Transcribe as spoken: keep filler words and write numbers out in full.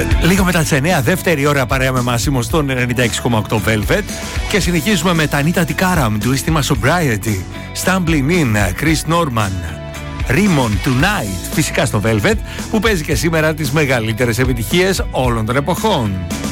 Λίγο μετά τις εννιά, δεύτερη ώρα παρέα με Μάσιμο στον ενενήντα έξι κόμμα οκτώ Velvet. Και συνεχίζουμε με τα Anita Tikaram, του αίσθημα Sobriety, Stumbling In, Chris Norman, Rimon Tonight, φυσικά στο Velvet, που παίζει και σήμερα τις μεγαλύτερες επιτυχίες όλων των εποχών.